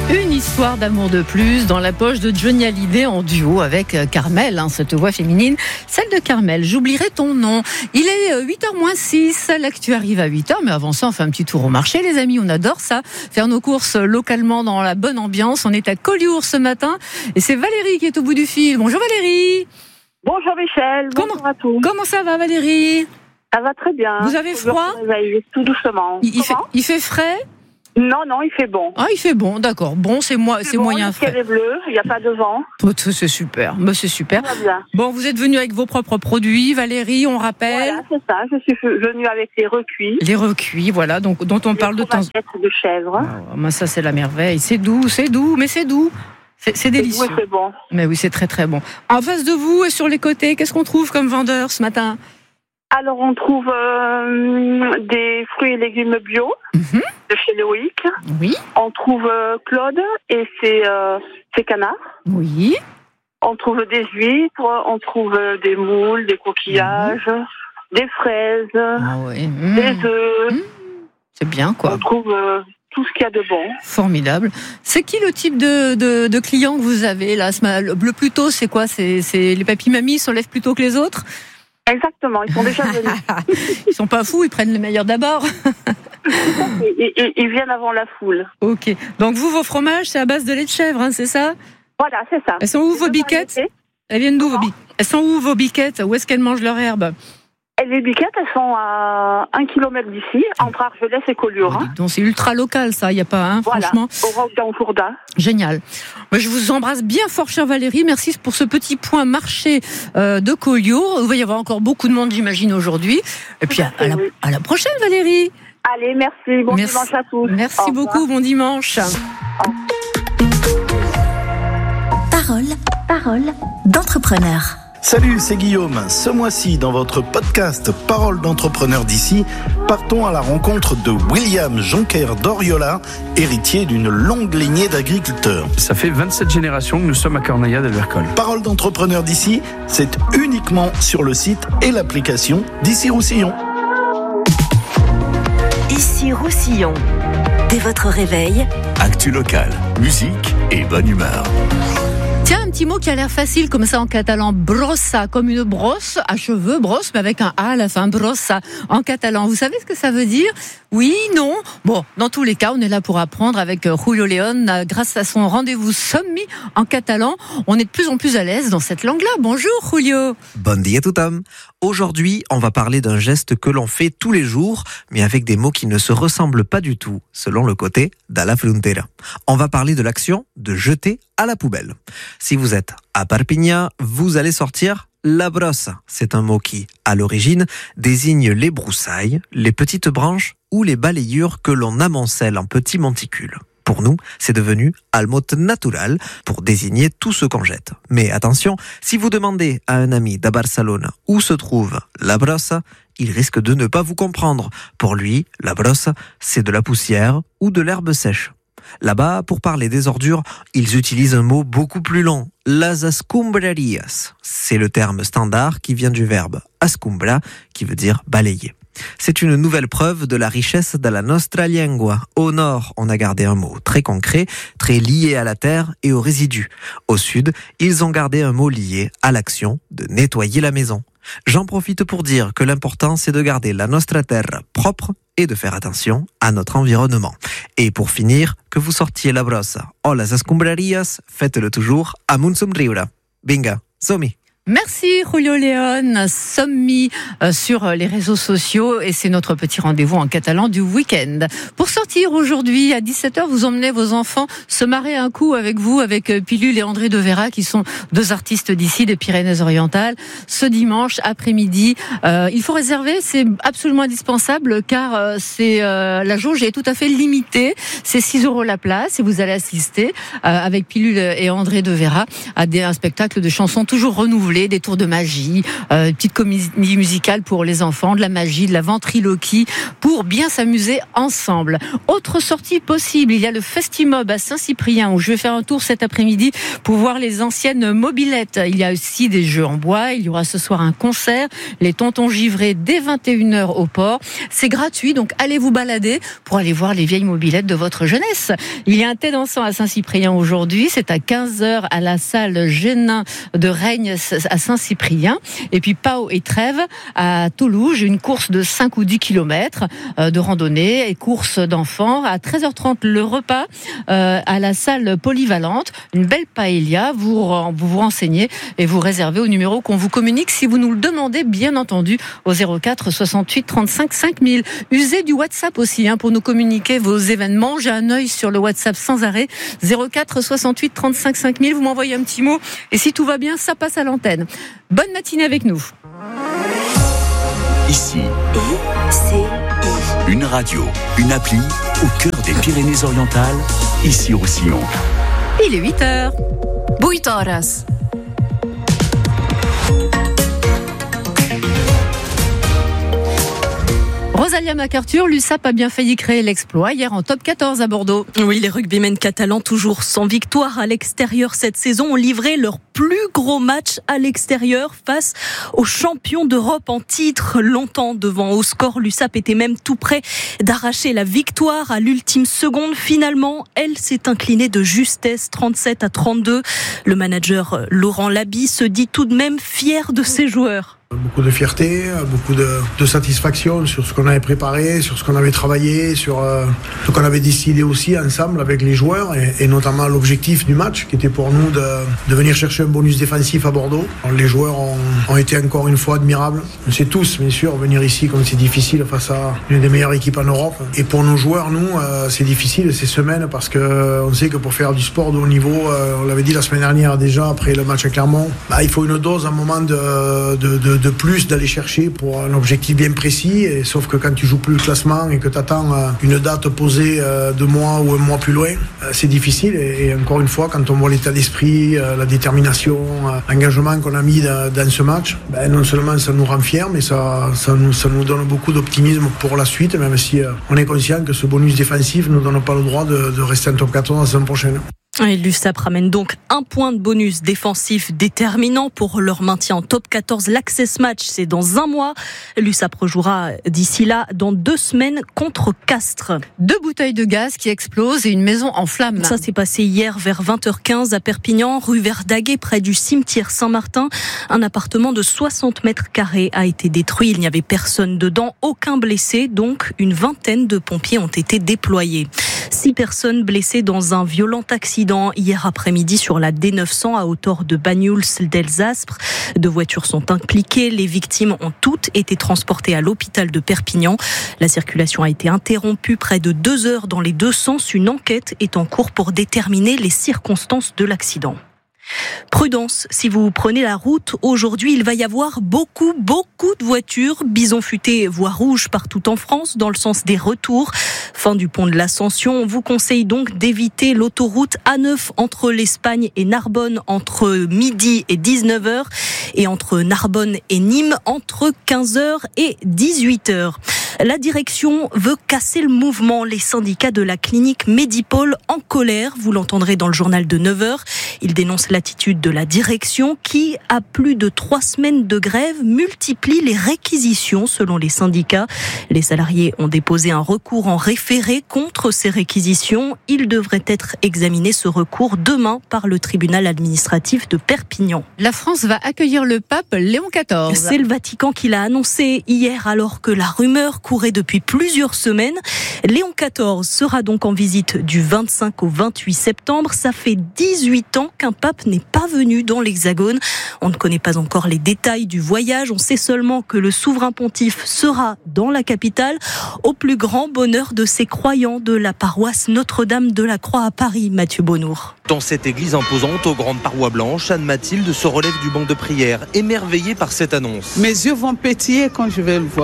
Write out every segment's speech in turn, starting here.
Une histoire d'amour de plus dans la poche de Johnny Hallyday en duo avec Carmel, cette voix féminine, celle de Carmel. J'oublierai ton nom. Il est 8h-6, l'actu arrive à 8h, mais avant ça on fait un petit tour au marché les amis, on adore ça, faire nos courses localement dans la bonne ambiance. On est à Collioure ce matin et c'est Valérie qui est au bout du fil. Bonjour Valérie. Bonjour Michel, bonjour à tous. Comment ça va Valérie? Ça va très bien. Vous avez froid? Tout doucement. Il fait frais? Non, il fait bon. Ah, il fait bon, d'accord. Bon, c'est moyen frais. Le ciel est bleu, il n'y a pas de vent. Oh, c'est super, c'est super. Bon, vous êtes venu avec vos propres produits, Valérie, on rappelle. Voilà, c'est ça. Je suis venue avec les recuits. Les recuits, voilà, donc dont on parle de temps. De chèvre. Ah, ça c'est la merveille. C'est doux, mais c'est doux. C'est délicieux. Oui, c'est bon. Mais oui, c'est très très bon. En face de vous et sur les côtés, qu'est-ce qu'on trouve comme vendeur ce matin? Alors, on trouve des fruits et légumes bio de chez Loïc. Oui. On trouve Claude et ses canards. Oui. On trouve des huîtres, on trouve des moules, des coquillages, des fraises, des œufs. C'est bien, quoi. On trouve tout ce qu'il y a de bon. Formidable. C'est qui le type de client que vous avez là? Le plus tôt, c'est quoi? C'est les papis-mamies se lèvent plus tôt que les autres? Exactement, ils sont déjà venus. Ils sont pas fous, ils prennent le meilleur d'abord. Ils viennent avant la foule. Ok. Donc vous, vos fromages, c'est à base de lait de chèvre, c'est ça? Voilà, c'est ça. Elles sont où vos biquettes? Elles viennent d'où vos biquettes? Elles sont où vos biquettes? Où est-ce qu'elles mangent leur herbe? Et les biquettes, elles sont à 1 km d'ici, entre Argelès et Collioure. Donc c'est ultra local, ça, il n'y a pas, franchement. Voilà, au Fourda. Génial. Je vous embrasse bien fort, chère Valérie. Merci pour ce petit point marché de Collioure. Il va y avoir encore beaucoup de monde, j'imagine, aujourd'hui. Et puis à la prochaine, Valérie. Allez, merci. Bon dimanche à tous. Merci beaucoup, bon dimanche. Parole d'entrepreneur. Salut, c'est Guillaume. Ce mois-ci, dans votre podcast Parole d'entrepreneur d'ici, partons à la rencontre de William Jonker d'Oriola, héritier d'une longue lignée d'agriculteurs. Ça fait 27 générations que nous sommes à Cornaya d'Albercol. Parole d'entrepreneur d'ici, c'est uniquement sur le site et l'application d'Ici Roussillon. Ici Roussillon. Dès votre réveil, actu locale, musique et bonne humeur. Tiens, un petit mot qui a l'air facile comme ça en catalan, brossa, comme une brosse à cheveux, brosse, mais avec un A à la fin, brossa, en catalan. Vous savez ce que ça veut dire? Oui, non? Bon, dans tous les cas, on est là pour apprendre avec Julio León, grâce à son rendez-vous Sommi en catalan. On est de plus en plus à l'aise dans cette langue-là. Bonjour, Julio. Bon dia tothom. Aujourd'hui, on va parler d'un geste que l'on fait tous les jours, mais avec des mots qui ne se ressemblent pas du tout, selon le côté de la frontera. On va parler de l'action de jeter à la poubelle. Si vous êtes à Perpignan, vous allez sortir la brosse. C'est un mot qui, à l'origine, désigne les broussailles, les petites branches ou les balayures que l'on amoncelle en petits monticules. Pour nous, c'est devenu almot natural pour désigner tout ce qu'on jette. Mais attention, si vous demandez à un ami de Barcelone où se trouve la brosse, il risque de ne pas vous comprendre. Pour lui, la brosse, c'est de la poussière ou de l'herbe sèche. Là-bas, pour parler des ordures, ils utilisent un mot beaucoup plus long, las escombrarias. C'est le terme standard qui vient du verbe escombrar, qui veut dire balayer. C'est une nouvelle preuve de la richesse de la nostra lingua. Au nord, on a gardé un mot très concret, très lié à la terre et aux résidus. Au sud, ils ont gardé un mot lié à l'action de nettoyer la maison. J'en profite pour dire que l'important, c'est de garder la nostra terra propre et de faire attention à notre environnement. Et pour finir, que vous sortiez la brosse o las escombrarias, faites-le toujours amb un somriure. Vinga, som-hi! Merci Julio León, Sommi sur les réseaux sociaux et c'est notre petit rendez-vous en catalan du week-end. Pour sortir aujourd'hui à 17h, vous emmenez vos enfants se marrer un coup avec vous, avec Pilule et André de Vera qui sont deux artistes d'ici, des Pyrénées-Orientales. Ce dimanche après-midi, il faut réserver, c'est absolument indispensable car la jauge est tout à fait limitée. C'est 6 € la place et vous allez assister avec Pilule et André de Vera à un spectacle de chansons toujours renouvelées. voulez, des tours de magie, une petite comédie musicale pour les enfants, de la magie, de la ventriloquie, pour bien s'amuser ensemble. Autre sortie possible, il y a le Festimob à Saint-Cyprien, où je vais faire un tour cet après-midi pour voir les anciennes mobylettes. Il y a aussi des jeux en bois, il y aura ce soir un concert, les tontons givrés dès 21h au port. C'est gratuit, donc allez vous balader pour aller voir les vieilles mobylettes de votre jeunesse. Il y a un thé dansant à Saint-Cyprien aujourd'hui, c'est à 15h à la salle Génin de Règne à Saint-Cyprien. Et puis Pau et Trèves à Toulouse, une course de 5 ou 10 km de randonnée et course d'enfants. À 13h30, le repas à la salle polyvalente, une belle paella. Vous vous renseignez et vous réservez au numéro qu'on vous communique si vous nous le demandez, bien entendu, au 04 68 35 5000. Usez du WhatsApp aussi pour nous communiquer vos événements. J'ai un œil sur le WhatsApp sans arrêt. 04 68 35 5000. Vous m'envoyez un petit mot et si tout va bien, ça passe à l'antenne. Bonne matinée avec nous. Ici, une radio, une appli au cœur des Pyrénées-Orientales, ici au Roussillon. Il est 8h. 8 horas. Rosalia MacArthur, l'USAP a bien failli créer l'exploit hier en top 14 à Bordeaux. Oui, les rugbymen catalans, toujours sans victoire à l'extérieur cette saison, ont livré leur plus gros match à l'extérieur face aux champions d'Europe en titre. Longtemps devant au score, l'USAP était même tout près d'arracher la victoire à l'ultime seconde. Finalement, elle s'est inclinée de justesse, 37-32. Le manager Laurent Laby se dit tout de même fier de ses joueurs. Beaucoup de fierté, beaucoup de satisfaction sur ce qu'on avait préparé, sur ce qu'on avait travaillé, sur ce qu'on avait décidé aussi ensemble avec les joueurs et notamment l'objectif du match qui était pour nous de venir chercher un bonus défensif à Bordeaux. Alors, les joueurs ont été encore une fois admirables. On sait tous, bien sûr, venir ici comme c'est difficile face à une des meilleures équipes en Europe. Et pour nos joueurs, nous, c'est difficile ces semaines parce qu'on sait que pour faire du sport de haut niveau, on l'avait dit la semaine dernière déjà après le match à Clermont, il faut une dose, un moment de plus d'aller chercher pour un objectif bien précis, et sauf que quand tu joues plus le classement et que tu attends une date posée 2 mois ou un mois plus loin, c'est difficile et encore une fois quand on voit l'état d'esprit, la détermination, l'engagement qu'on a mis dans ce match, non seulement ça nous rend fiers mais ça nous donne beaucoup d'optimisme pour la suite, même si on est conscient que ce bonus défensif ne nous donne pas le droit de rester en top 14 la saison prochaine. Et l'USAP ramène donc un point de bonus défensif déterminant pour leur maintien en top 14. L'Access Match, c'est dans 1 mois. L'USAP rejouera d'ici là dans 2 semaines contre Castres. 2 bouteilles de gaz qui explosent et une maison en flammes. Ça s'est passé hier vers 20h15 à Perpignan, rue Verdaguet, près du cimetière Saint-Martin. Un appartement de 60 mètres carrés a été détruit. Il n'y avait personne dedans, aucun blessé. Donc, une vingtaine de pompiers ont été déployés. 6 personnes blessées dans un violent accident hier après-midi sur la D900 à hauteur de Banyuls-d'Elsaspre. 2 voitures sont impliquées. Les victimes ont toutes été transportées à l'hôpital de Perpignan. La circulation a été interrompue près de 2 heures dans les 2 sens. Une enquête est en cours pour déterminer les circonstances de l'accident. Prudence, si vous prenez la route, aujourd'hui il va y avoir beaucoup de voitures, bison futé voie rouge partout en France dans le sens des retours. Fin du pont de l'Ascension, on vous conseille donc d'éviter l'autoroute A9 entre l'Espagne et Narbonne entre midi et 19h et entre Narbonne et Nîmes entre 15h et 18h. La direction veut casser le mouvement. Les syndicats de la clinique Medipôle en colère. Vous l'entendrez dans le journal de 9h. Ils dénoncent l'attitude de la direction qui, à plus de 3 semaines de grève, multiplie les réquisitions selon les syndicats. Les salariés ont déposé un recours en référé contre ces réquisitions. Il devrait être examiné ce recours demain par le tribunal administratif de Perpignan. La France va accueillir le pape Léon XIV. C'est le Vatican qui l'a annoncé hier alors que la rumeur courait depuis plusieurs semaines. Léon XIV sera donc en visite du 25 au 28 septembre. Ça fait 18 ans qu'un pape n'est pas venu dans l'Hexagone. On ne connaît pas encore les détails du voyage. On sait seulement que le souverain pontife sera dans la capitale au plus grand bonheur de ses croyants de la paroisse Notre-Dame de la Croix à Paris. Mathieu Bonnour. Dans cette église imposante aux grandes parois blanches, Anne-Mathilde se relève du banc de prière, émerveillée par cette annonce. Mes yeux vont pétiller quand je vais le voir.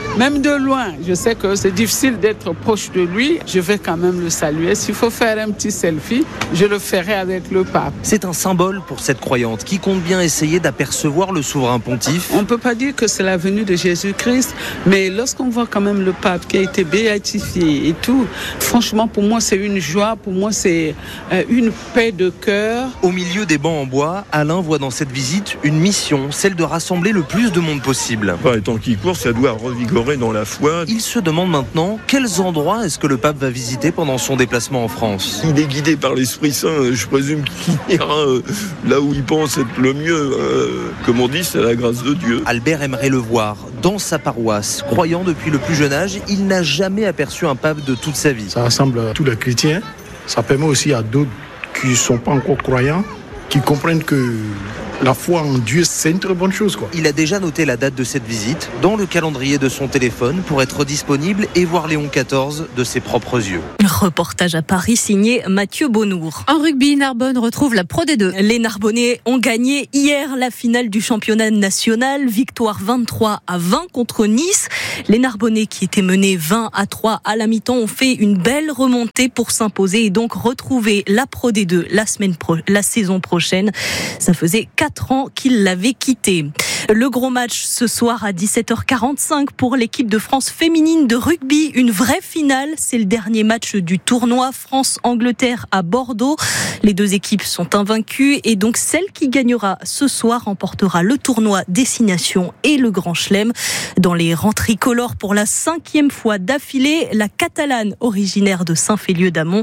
Même de loin, je sais que c'est difficile d'être proche de lui. Je vais quand même le saluer. S'il faut faire un petit selfie, je le ferai avec le pape. C'est un symbole pour cette croyante qui compte bien essayer d'apercevoir le souverain pontife. On ne peut pas dire que c'est la venue de Jésus-Christ, mais lorsqu'on voit quand même le pape qui a été béatifié et tout, franchement, pour moi, c'est une joie. Pour moi, c'est une paix de cœur. Au milieu des bancs en bois, Alain voit dans cette visite une mission, celle de rassembler le plus de monde possible. Les temps qui courent, ça doit revigorer dans la foi. Il se demande maintenant quels endroits est-ce que le pape va visiter pendant son déplacement en France. Il est guidé par l'Esprit Saint, je présume qu'il ira là où il pense être le mieux. Comme on dit, c'est la grâce de Dieu. Albert aimerait le voir dans sa paroisse. Croyant depuis le plus jeune âge, il n'a jamais aperçu un pape de toute sa vie. Ça rassemble tous les chrétiens. Ça permet aussi à d'autres qui ne sont pas encore croyants, qui comprennent que la foi en Dieu, c'est une très bonne chose, quoi. Il a déjà noté la date de cette visite dans le calendrier de son téléphone pour être disponible et voir Léon XIV de ses propres yeux. Reportage à Paris signé Mathieu Bonnour. En rugby, Narbonne retrouve la Pro D2. Les Narbonnais ont gagné hier la finale du championnat national. Victoire 23-20 contre Nice. Les Narbonnais qui étaient menés 20-3 à la mi-temps ont fait une belle remontée pour s'imposer et donc retrouver la Pro D2 la saison prochaine. Ça faisait 4 ans qu'il l'avait quitté. Le gros match ce soir à 17h45 pour l'équipe de France féminine de rugby. Une vraie finale, c'est le dernier match du tournoi France-Angleterre à Bordeaux. Les deux équipes sont invaincues et donc celle qui gagnera ce soir remportera le tournoi Destination et le Grand Chelem. Dans les rangs tricolores pour la 5e fois d'affilée, la Catalane originaire de Saint-Félieu-d'Amont,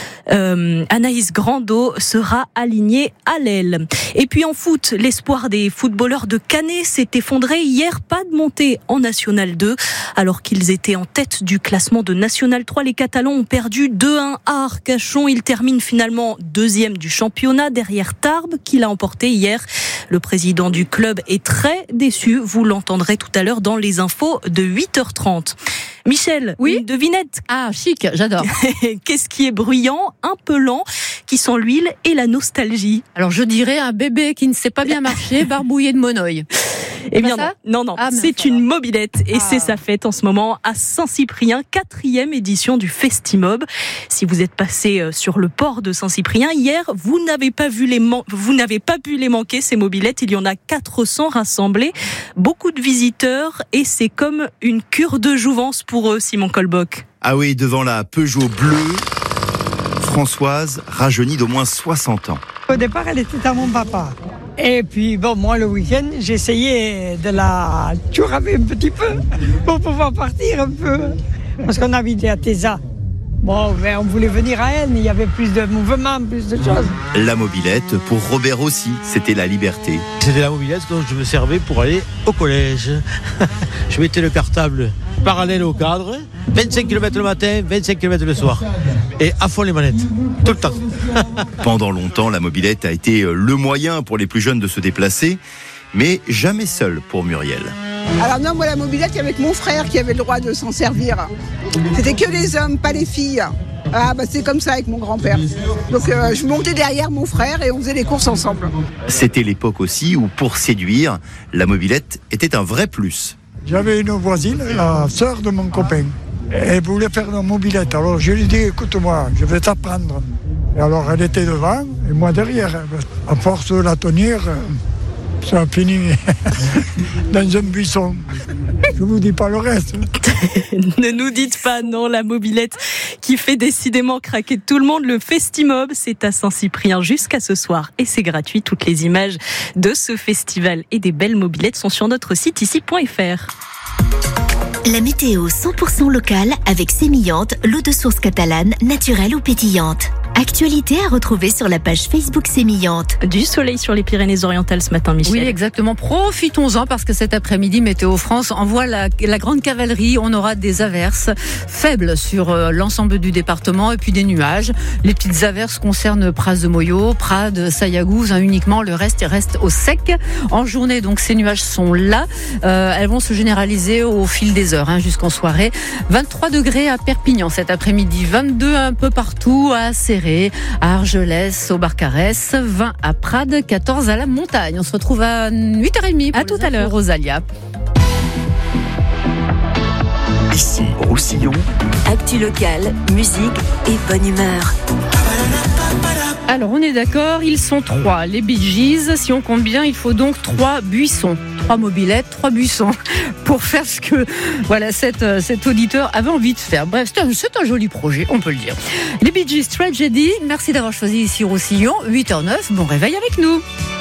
Anaïs Grandot sera alignée à l'aile. Et puis en foot, l'espoir des footballeurs de Canet s'est effondré hier. Pas de montée en National 2. Alors qu'ils étaient en tête du classement de National 3, les Catalans ont perdu 2-1 à Arcachon. Ils terminent finalement 2e du championnat derrière Tarbes qui l'a emporté hier. Le président du club est très déçu. Vous l'entendrez tout à l'heure dans les infos de 8h30. Michel, oui, une devinette. Ah, chic, j'adore. Qu'est-ce qui est bruyant, un peu lent, qui sent l'huile et la nostalgie? Alors je dirais un bébé qui ne sait pas bien marcher, barbouillé de monoeil. Eh bien non, c'est une mobilette et c'est sa fête en ce moment à Saint-Cyprien, 4e édition du Festimob. Si vous êtes passé sur le port de Saint-Cyprien hier, vous n'avez pas pu les manquer, ces mobilettes. Il y en a 400 rassemblées, beaucoup de visiteurs et c'est comme une cure de jouvence pour eux, Simon Colbock. Ah oui, devant la Peugeot bleue, Françoise rajeunit d'au moins 60 ans. Au départ, elle était à mon papa. Et puis, moi, le week-end, j'essayais de la chouraver un petit peu pour pouvoir partir un peu. Parce qu'on habitait à Téza. Mais on voulait venir à elle, il y avait plus de mouvement, plus de choses. La mobilette, pour Robert aussi, c'était la liberté. C'était la mobilette dont je me servais pour aller au collège. Je mettais le cartable parallèle au cadre, 25 km le matin, 25 km le soir. Et à fond les manettes, tout le temps. Pendant longtemps, la mobilette a été le moyen pour les plus jeunes de se déplacer, mais jamais seul pour Muriel. Alors non, moi la mobilette, il y avait que mon frère qui avait le droit de s'en servir. C'était que les hommes, pas les filles. C'est comme ça avec mon grand-père. Donc je montais derrière mon frère et on faisait les courses ensemble. C'était l'époque aussi où pour séduire, la mobilette était un vrai plus. J'avais une voisine, la sœur de mon copain. Elle voulait faire une mobilette. Alors je lui ai dit, écoute-moi, je vais t'apprendre. Et alors elle était devant et moi derrière. À force de la tenir, ça a fini dans un buisson. Je vous dis pas le reste. Ne nous dites pas non, la mobilette qui fait décidément craquer tout le monde. Le Festimob, c'est à Saint-Cyprien jusqu'à ce soir et c'est gratuit. Toutes les images de ce festival et des belles mobilettes sont sur notre site ici.fr. La météo 100% locale avec Sémillante, l'eau de source catalane, naturelle ou pétillante. Actualité à retrouver sur la page Facebook Sémillante. Du soleil sur les Pyrénées-Orientales ce matin, Michel. Oui, exactement. Profitons-en parce que cet après-midi, Météo France envoie la grande cavalerie. On aura des averses faibles sur l'ensemble du département et puis des nuages. Les petites averses concernent Pras de Moyo, Prades, Sayagouz, uniquement. Le reste reste au sec. En journée, donc, ces nuages sont là. Elles vont se généraliser au fil des heures, jusqu'en soirée. 23 degrés à Perpignan cet après-midi. 22 un peu partout à Serré, à Argelès, au Barcarès, 20 à Prades, 14 à la montagne. On se retrouve à 8h30 pour à tout à l'heure, Rosalia. Roussillon. Actu locale, musique et bonne humeur. Alors, on est d'accord, ils sont 3, les Bee Gees. Si on compte bien, il faut donc 3 buissons. 3 mobilettes, 3 buissons pour faire ce que cet auditeur avait envie de faire. Bref, c'est un joli projet, on peut le dire. Les Bee Gees Tragedy, merci d'avoir choisi ici Roussillon, 8h09, bon réveil avec nous.